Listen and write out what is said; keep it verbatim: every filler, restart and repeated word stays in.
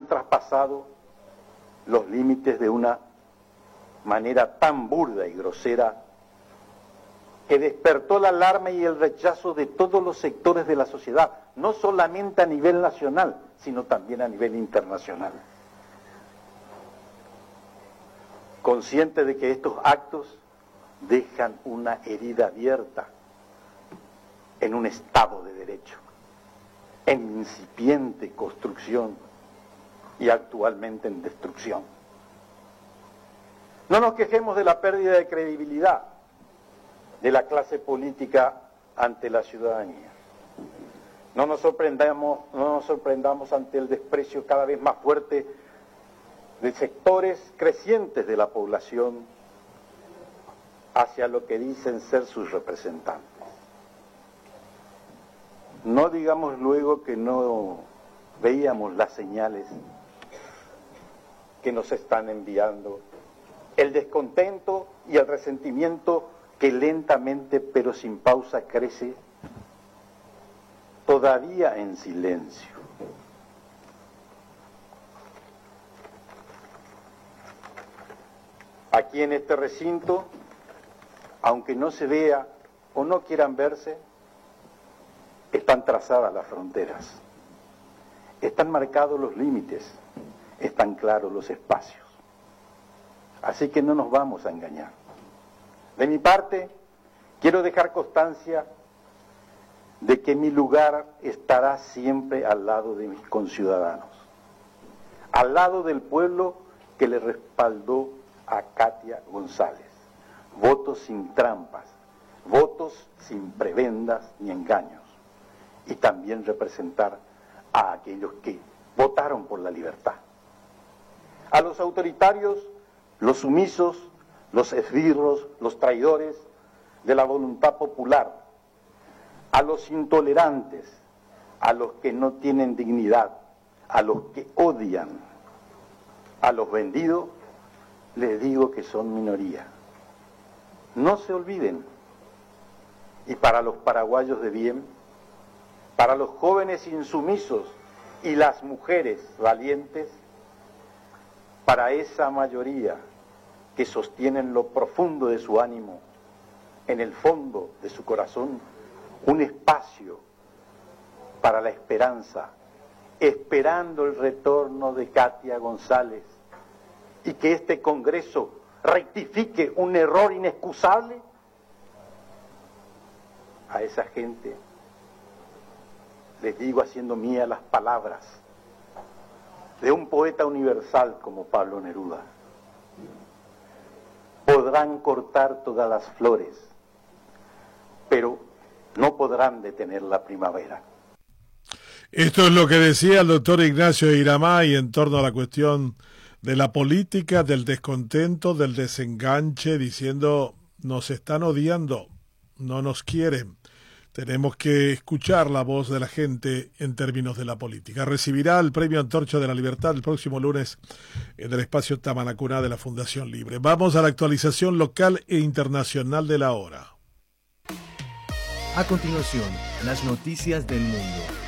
traspasado los límites de una manera tan burda y grosera que despertó la alarma y el rechazo de todos los sectores de la sociedad, no solamente a nivel nacional, sino también a nivel internacional. Consciente de que estos actos dejan una herida abierta en un Estado de Derecho, en incipiente construcción y actualmente en destrucción. No nos quejemos de la pérdida de credibilidad de la clase política ante la ciudadanía. No nos sorprendamos, no nos sorprendamos ante el desprecio cada vez más fuerte de sectores crecientes de la población hacia lo que dicen ser sus representantes. No digamos luego que no veíamos las señales que nos están enviando, el descontento y el resentimiento que lentamente pero sin pausa crece, todavía en silencio. Aquí en este recinto, aunque no se vea o no quieran verse, están trazadas las fronteras, están marcados los límites, están claros los espacios. Así que no nos vamos a engañar. De mi parte, quiero dejar constancia de que mi lugar estará siempre al lado de mis conciudadanos, al lado del pueblo que le respaldó a Katia González. Votos sin trampas, votos sin prebendas ni engaños, y también representar a aquellos que votaron por la libertad. A los autoritarios, los sumisos, los esbirros, los traidores de la voluntad popular, a los intolerantes, a los que no tienen dignidad, a los que odian, a los vendidos, les digo que son minoría. No se olviden. Y para los paraguayos de bien, para los jóvenes insumisos y las mujeres valientes, para esa mayoría que sostienen lo profundo de su ánimo, en el fondo de su corazón, un espacio para la esperanza, esperando el retorno de Katia González y que este Congreso rectifique un error inexcusable. A esa gente les digo, haciendo mía las palabras de un poeta universal como Pablo Neruda: podrán cortar todas las flores, pero no podrán detener la primavera. Esto es lo que decía el doctor Ignacio Iramay en torno a la cuestión de la política, del descontento, del desenganche, diciendo: nos están odiando, no nos quieren. Tenemos que escuchar la voz de la gente en términos de la política. Recibirá el Premio Antorcha de la Libertad el próximo lunes en el espacio Tamanacuná de la Fundación Libre. Vamos a la actualización local e internacional de la hora. A continuación, las noticias del mundo.